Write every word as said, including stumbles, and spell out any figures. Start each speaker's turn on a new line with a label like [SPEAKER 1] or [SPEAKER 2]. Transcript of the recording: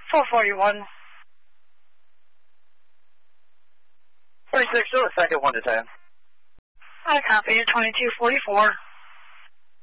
[SPEAKER 1] four forty-one.
[SPEAKER 2] thirty-six, do a second one to ten.
[SPEAKER 1] I copy you, twenty-two forty-four.